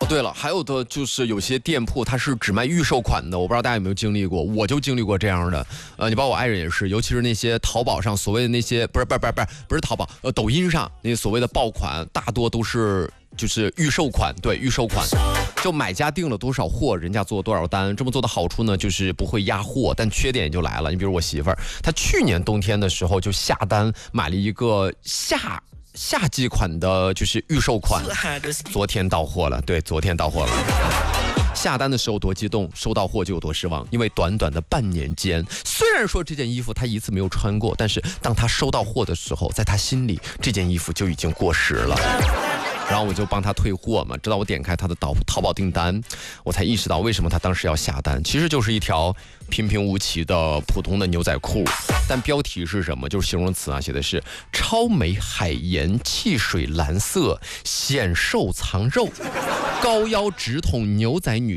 对了，还有的就是有些店铺它是只卖预售款的，我不知道大家有没有经历过，我就经历过这样的。你包括我爱人也是，尤其是那些淘宝上所谓的那些不是淘宝，抖音上那些所谓的爆款，大多都是就是预售款，对，预售款。就买家订了多少货，人家做多少单。这么做的好处呢，就是不会压货，但缺点也就来了。你比如我媳妇儿，她去年冬天的时候就下单买了一个夏季款的，就是预售款，昨天到货了。对，昨天到货了。下单的时候多激动，收到货就有多失望。因为短短的半年间，虽然说这件衣服他一次没有穿过，但是当他收到货的时候，在他心里这件衣服就已经过时了。然后我就帮他退货嘛，直到我点开他的淘宝订单，我才意识到为什么他当时要下单，其实就是一条平平无奇的普通的牛仔裤，但标题是什么？就是形容词啊，写的是超美海盐汽水蓝色，显瘦藏肉，高腰直筒牛仔女